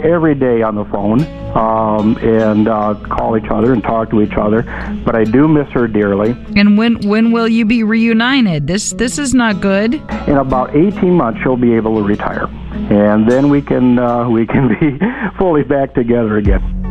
every day on the phone and call each other and talk to each other. But I do miss her dearly. And when will you be reunited? This is not good. In about 18 months, she'll be able to retire, and then we can be fully back together again.